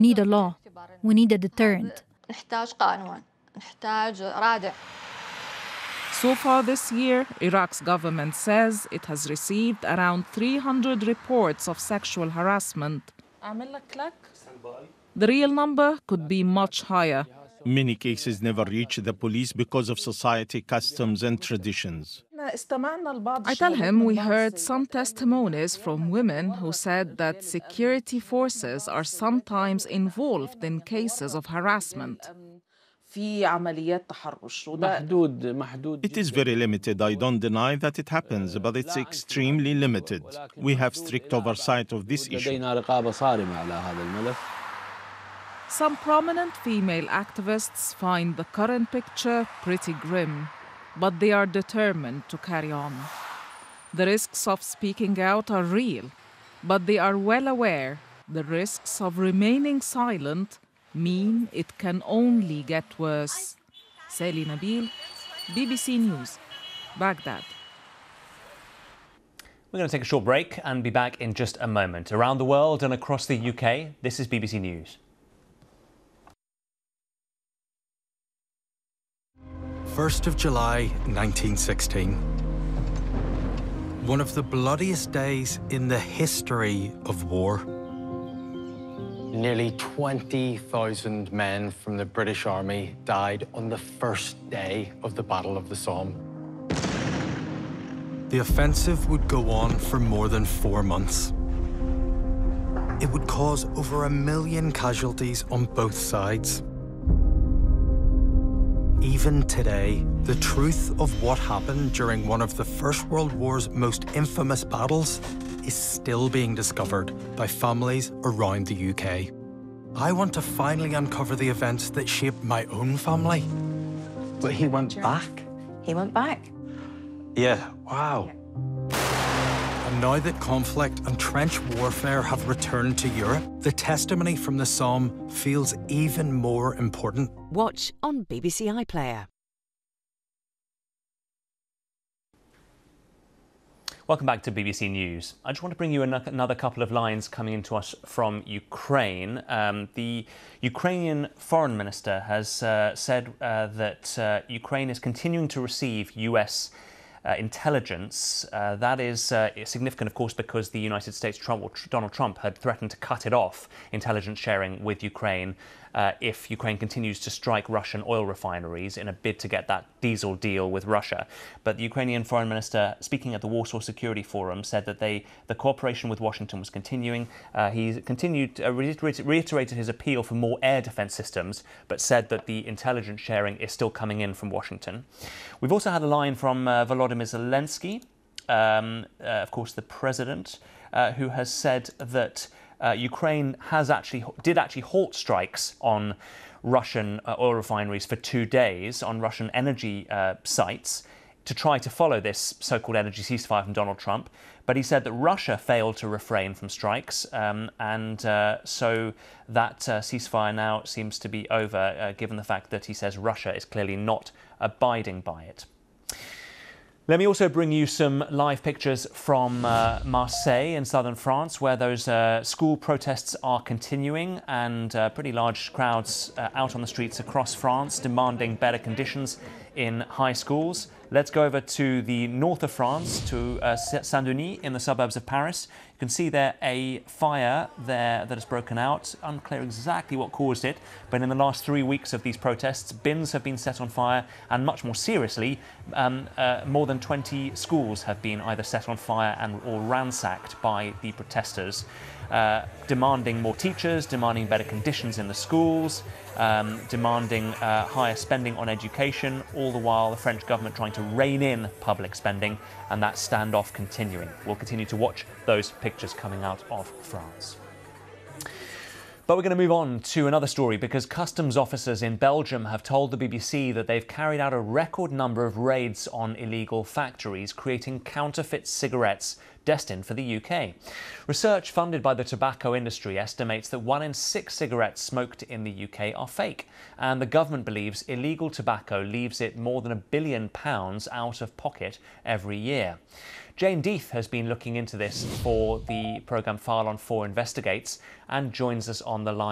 need a law. We need a deterrent. So far this year, Iraq's government says it has received around 300 reports of sexual harassment. The real number could be much higher. Many cases never reach the police because of society, customs, and traditions. I tell him we heard some testimonies from women who said that security forces are sometimes involved in cases of harassment. It is very limited. I don't deny that it happens, but it's extremely limited. We have strict oversight of this issue. Some prominent female activists find the current picture pretty grim, but they are determined to carry on. The risks of speaking out are real, but they are well aware the risks of remaining silent mean it can only get worse. Sally Nabil, BBC News, Baghdad. We're going to take a short break and be back in just a moment. Around the world and across the UK, this is BBC News. First of July, 1916. One of the bloodiest days in the history of war. Nearly 20,000 men from the British Army died on the first day of the Battle of the Somme. The offensive would go on for more than 4 months. It would cause over 1 million casualties on both sides. Even today, the truth of what happened during one of the First World War's most infamous battles is still being discovered by families around the UK. I want to finally uncover the events that shaped my own family. But he went back? He went back? Yeah, wow. And now that conflict and trench warfare have returned to Europe, the testimony from the Somme feels even more important. Watch on BBC iPlayer. Welcome back to BBC News. I just want to bring you another couple of lines coming into us from Ukraine. The Ukrainian foreign minister has said that Ukraine is continuing to receive US intelligence. That is significant, of course, because the United States, Donald Trump, had threatened to cut it off, intelligence sharing with Ukraine, if Ukraine continues to strike Russian oil refineries in a bid to get that diesel deal with Russia. But the Ukrainian foreign minister, speaking at the Warsaw Security Forum, said that the cooperation with Washington was continuing. He reiterated his appeal for more air defense systems, but said that the intelligence sharing is still coming in from Washington. We've also had a line from Volodymyr Zelensky, of course, the president, who has said that Ukraine did actually halt strikes on Russian oil refineries for 2 days on Russian energy sites to try to follow this so-called energy ceasefire from Donald Trump. But he said that Russia failed to refrain from strikes, so that ceasefire now seems to be over, given the fact that he says Russia is clearly not abiding by it. Let me also bring you some live pictures from Marseille in southern France, where those school protests are continuing, and pretty large crowds out on the streets across France demanding better conditions in high schools. Let's go over to the north of France, to Saint-Denis in the suburbs of Paris. You can see there a fire there that has broken out. Unclear exactly what caused it, but in the last 3 weeks of these protests, bins have been set on fire, and much more seriously, more than 20 schools have been either set on fire or ransacked by the protesters, demanding more teachers, demanding better conditions in the schools, demanding higher spending on education, all the while the French government trying to rein in public spending, and that standoff continuing. We'll continue to watch those pictures coming out of France. But we're going to move on to another story, because customs officers in Belgium have told the BBC that they've carried out a record number of raids on illegal factories creating counterfeit cigarettes destined for the UK. Research funded by the tobacco industry estimates that 1 in 6 cigarettes smoked in the UK are fake, and the government believes illegal tobacco leaves it more than £1 billion out of pocket every year. Jane Death has been looking into this for the programme File on 4 Investigates and joins us on the line.